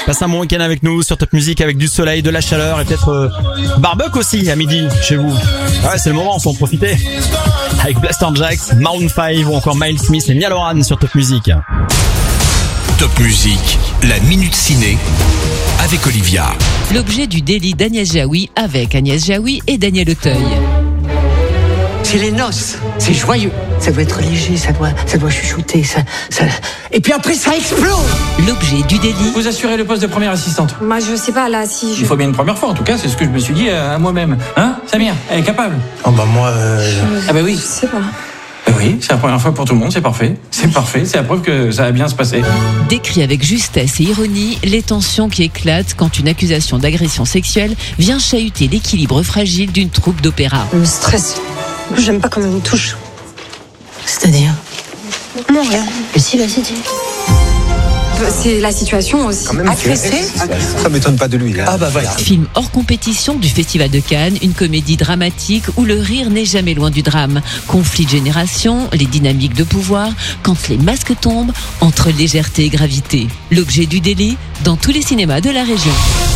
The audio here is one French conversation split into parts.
Passe un bon week-end avec nous sur Top Music avec du soleil, de la chaleur et peut-être barbecue aussi à midi chez vous. Ouais, c'est le moment, faut en profiter. Avec Blaster Jacks, Maroon 5 ou encore Miles Smith et Niall Horan sur Top Music. Top Music, la Minute Ciné avec Olivia. L'objet du délit d'Agnès Jaoui avec Agnès Jaoui et Daniel Auteuil. C'est les noces, c'est joyeux. Ça doit être léger, ça doit chuchoter, ça... Et puis après, ça explose. L'objet du délit. Vous assurez le poste de première assistante. Moi, je sais pas, là, si je... Il faut bien une première fois, en tout cas, c'est ce que je me suis dit à moi-même. Hein, Samir, elle est capable. Oh bah moi... Ah bah oui. Je sais pas. Oui, c'est la première fois pour tout le monde, c'est parfait. C'est parfait, c'est la preuve que ça va bien se passer. Décrit avec justesse et ironie les tensions qui éclatent quand une accusation d'agression sexuelle vient chahuter l'équilibre fragile d'une troupe d'opéra. Je me stresse. J'aime pas quand on me touche. C'est-à-dire? Non, rien. Mais si, vas-y, dis. C'est la situation aussi. Agressé? Ça m'étonne pas de lui. Là. Ah bah voilà. Film hors compétition du Festival de Cannes, une comédie dramatique où le rire n'est jamais loin du drame. Conflit de génération, les dynamiques de pouvoir, quand les masques tombent, entre légèreté et gravité. L'objet du délit dans tous les cinémas de la région.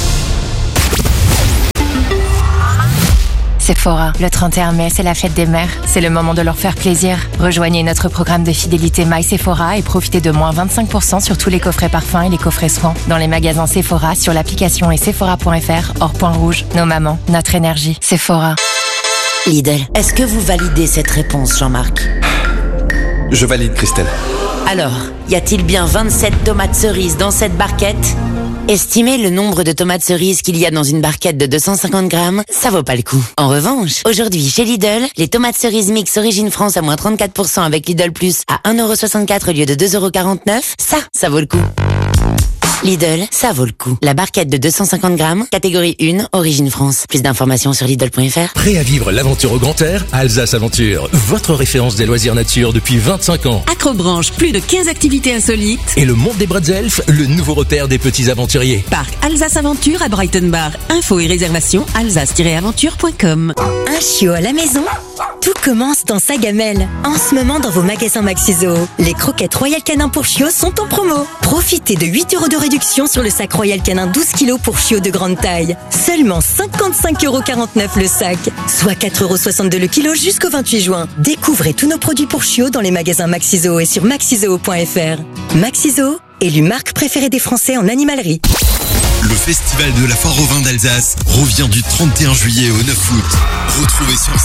Sephora, le 31 mai, c'est la fête des mères. C'est le moment de leur faire plaisir. Rejoignez notre programme de fidélité My Sephora et profitez de moins 25% sur tous les coffrets parfums et les coffrets soins. Dans les magasins Sephora, sur l'application et sephora.fr, hors point rouge. Nos mamans, notre énergie. Sephora. Lidl, est-ce que vous validez cette réponse, Jean-Marc? Je valide, Christelle. Alors, y a-t-il bien 27 tomates cerises dans cette barquette? Estimez le nombre de tomates cerises qu'il y a dans une barquette de 250 grammes, ça vaut pas le coup. En revanche, aujourd'hui chez Lidl, les tomates cerises mix Origine France à moins 34% avec Lidl Plus à 1,64€ au lieu de 2,49€, ça vaut le coup. Lidl, ça vaut le coup. La barquette de 250 grammes, catégorie 1, Origine France. Plus d'informations sur Lidl.fr. Prêt à vivre l'aventure au grand air? Alsace Aventure, votre référence des loisirs nature depuis 25 ans. Acrobranche, plus de 15 activités insolites. Et le Monde des Bretzelf, le nouveau repère des petits aventuriers. Parc Alsace Aventure à Breitenbach. Infos et réservations alsace-aventure.com. Un chiot à la maison? Tout commence dans sa gamelle. En ce moment, dans vos magasins Maxiso, les croquettes Royal Canin pour chiots sont en promo. Profitez de 8€ de réduction sur le sac Royal Canin 12 kg pour chiots de grande taille. Seulement 55,49€ le sac, soit 4,62€ le kilo jusqu'au 28 juin. Découvrez tous nos produits pour chiots dans les magasins Maxiso et sur maxizoo.fr. Maxiso, élu marque préférée des Français en animalerie. Le festival de la foire au vin d'Alsace revient du 31 juillet au 9 août. Retrouvez sur